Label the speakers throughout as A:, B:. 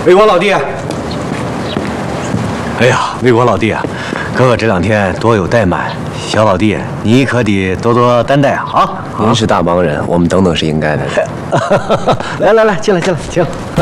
A: 魏国老弟，哎呀，魏国老弟啊，哥哥这2天多有怠慢，小老弟你可得多多担待啊！
B: 您是大忙人，我们等等是应该的。
A: 来，进来，请。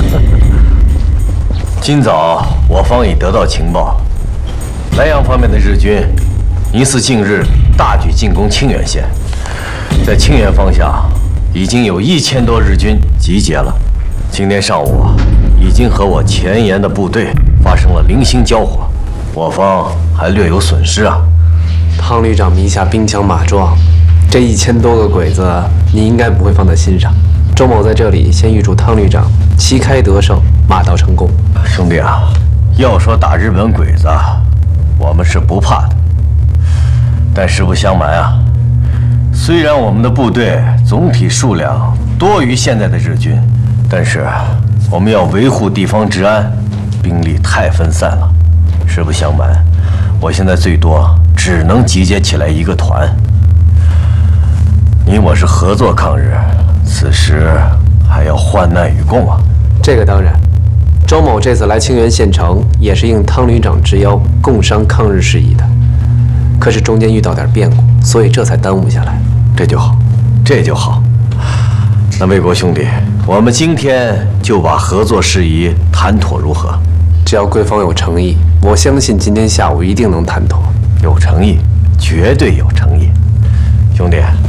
A: 今早我方已得到情报，莱阳方面的日军疑似近日大举进攻清源县，在清源方向已经有1000多日军集结了。今天上午已经和我前沿的部队发生了零星交火，我方还略有损失啊。
B: 汤旅长迷下兵强马壮，这1000多个鬼子，你应该不会放在心上。周某在这里先预祝汤旅长旗开得胜，马到成功。
A: 兄弟啊，要说打日本鬼子，我们是不怕的。但实不相瞒啊，虽然我们的部队总体数量多于现在的日军，但是我们要维护地方治安，兵力太分散了。实不相瞒，我现在最多只能集结起来1个团。你我是合作抗日，此时还要患难与共啊！
B: 这个当然，周某这次来清源县城也是应汤旅长之邀，共商抗日事宜的。可是中间遇到点变故，所以这才耽误下来。
A: 这就好。那魏国兄弟，我们今天就把合作事宜谈妥，如何？
B: 只要贵方有诚意，我相信今天下午一定能谈妥。
A: 有诚意，绝对有诚意。兄弟，